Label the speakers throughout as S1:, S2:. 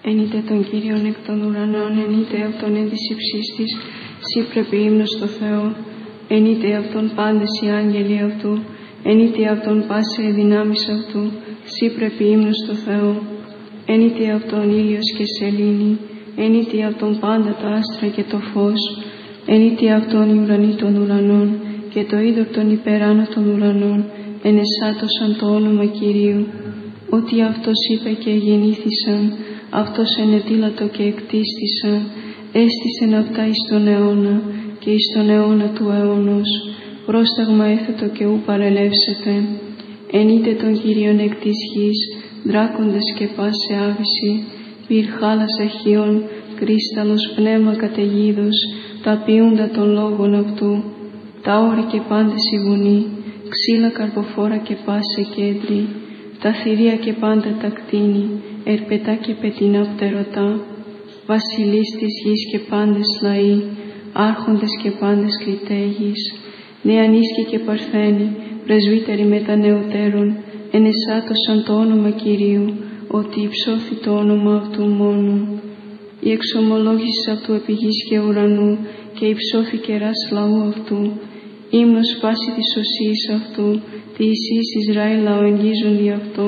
S1: Εν είτε των Κύριων εκ των ουρανών, εν είτε αυτόν εν της υψής της, σύ πρέπει ύμνος στο Θεό. Εν είτε αυτόν πάντες οι άγγελοι αυτού, εν είτε αυτόν πάση οι δυνάμεις αυτού, σύ πρέπει ύμνος στο Θεό. Εν είτε αυτόν ήλιος και σελήνη, εν είτε αυτόν πάντα τα άστρα και το φως, εν είτε αυτόν οι ουρανοί των ουρανών και το είδωρ των υπεράνω των ουρανών, εν εσάτωσαν το όνομα Κυρίου. Ότι αυτός είπε και γεννήθησαν, αυτός ενετήλατο και εκτίστησαν, έστησεν αυτά εις τον αιώνα και εις τον αιώνα του αιώνος. Πρόσταγμα έθετο και ου παρελεύσετε. Εν είτε των Κυρίων εκ της γης, δράκοντες και πάσε άβυση, πυρ χάλας αχίων, κρίσταλος πνεύμα καταιγίδος, τα ποιούντα των λόγων αυτού, τα όρη και πάντες η βουνή, ξύλα καρποφόρα και πάσε κέντρη, τα θηρία και πάντα τα κτίνη, ερπετά και πετεινά πτερωτά, βασιλείς της γης και πάντες λαοί, άρχοντες και πάντες κλητέγης, νεανίσκοι και παρθένοι, πρεσβύτεροι μετα νεωτέρων, ενεσάτωσαν το όνομα Κυρίου, ότι υψώθη το όνομα αυτού μόνο. Η εξομολόγηση αυτού επί γης και ουρανού και υψώθη κεράς λαού αυτού, ύμνος πάση της οσίας αυτού, τη Ισής Ισραήλ λαοεγγίζουν δι' αυτό.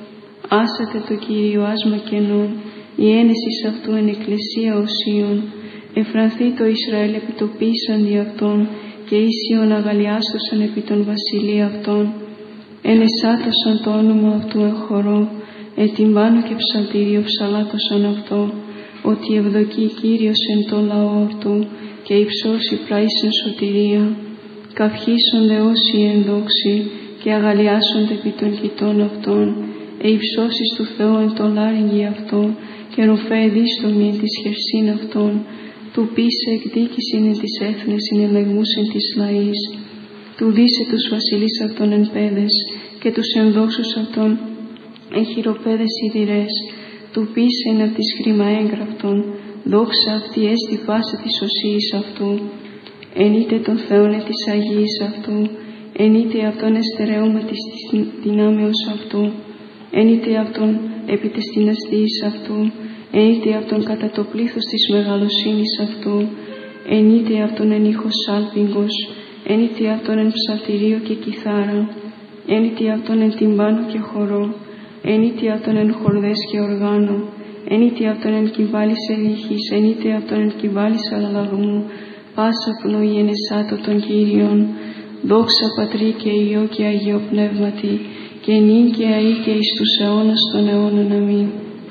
S1: Άσατε το Κύριο άσμα κενό, η ένεσης αυτού εν εκκλησία οσίων, εφρανθεί το Ισραήλ επιτοπίσαν δι' αυτόν και ίσιον αγαλιάστοσαν επί τον βασιλεία αυτών. Ενεσάτωσαν το όνομα αυτού εν χορό, ετυμπάνω και ψαλτήριο ψαλάτωσαν αυτό, ότι ευδοκεί Κύριος εν το λαό αυτού και υψώσει πράησεν σωτηρία. Καυχήσονται όσοι ενδόξοι και αγαλιάσονται επί των κοιτών αυτών, υψώσεις του Θεού εν το λάριγγι αυτό και ροφέ εδίστομη εν της χερσίν αυτών, του πείσε εκδίκησιν εν της έθνες συνελεγμούς εν της λαής, του δίσε τους βασιλείς αυτών εν πέδες και τους ενδόξους αυτών εν χειροπέδες σιδηρές, του πείσε εν απ' της χρήμα έγγραφτον, δόξα αυτή έστι πάσα της οσίας αυτού. Εν είτε των Θεών εν της Αγίας αυτού, εν είτε αυτόν εστερεώμα της δυνάμεως αυτού, εν είτε αυτόν επί της δυναστείας αυτού, εν είτε αυτόν κατά το πλήθος της μεγαλοσύνης αυτού, εν είτε αυτόν εν ήχος σάλπιγγος, εν είτε αυτόν εν ψαλτηρίο και κιθάρα, εν είτε αυτόν εν τυμπάνο και χορό, εν είτε αυτόν εν χορδές και οργάνο, εν είτε αυτόν εν κυβάλης εδίχης, εν είτε αυτόν εν κυβάλης αλλαλαγμού, πάσα πνοή εν εσάτω των Κύριων, δόξα Πατρί και Υιό και Αγίο Πνεύματι, και νυν και αεί και εις τους αιώνας των αιώνων. Αμήν.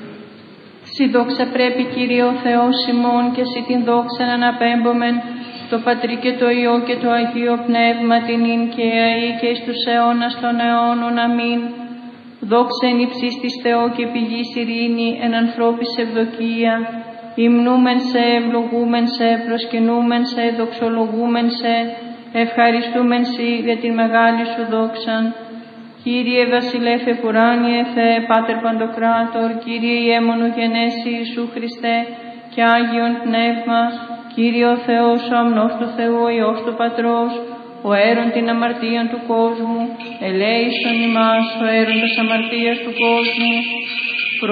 S2: Συ δόξα πρέπει, Κύριε ο Θεός ημών, και συ την δόξα να αναπέμπομεν, το Πατρί και το Υιό και το Αγίο Πνεύμα, την νυν και αεί και εις τους αιώνας των αιώνων. Αμήν. Δόξα εν υψής της Θεό και πηγής ειρήνη, εν ανθρώπης ευδοκία, υμνούμεν σε, ευλογούμεν σε, προσκυνούμεν σε, δοξολογούμεν σε, ευχαριστούμεν σοι για την μεγάλη σου δόξαν. Κύριε βασιλεύ επουράνιε Θεέ, Πάτερ Παντοκράτορ, Κύριε ιέμονου γενέσει Ιησού Χριστέ και Άγιον Πνεύμα, Κύριε ο Θεός, ο αμνός του Θεού, ο Υιός του Πατρός, ο αίρον την αμαρτίαν του κόσμου, ελέησον ημάς, ο αίρον της αμαρτίας του κόσμου,